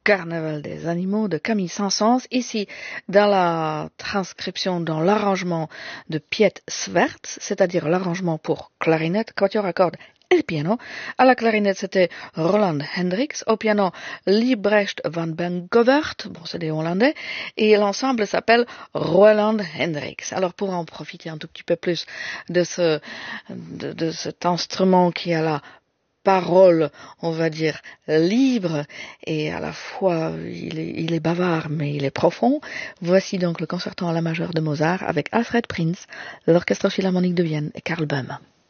Carnaval des animaux de Camille Saint-Saëns, ici dans la transcription, dans l'arrangement de Piet Svert, c'est-à-dire l'arrangement pour clarinette, quatuor à cordes et le piano. À la clarinette, c'était Roland Hendricks, au piano Liebrecht van Bengovert, bon c'est des Hollandais, et l'ensemble s'appelle Roland Hendricks. Alors pour en profiter un tout petit peu plus de cet instrument qui a la parole, on va dire, libre, et à la fois il est bavard mais il est profond. Voici donc le concerto à la majeure de Mozart avec Alfred Prinz, l'Orchestre Philharmonique de Vienne et Karl Böhm.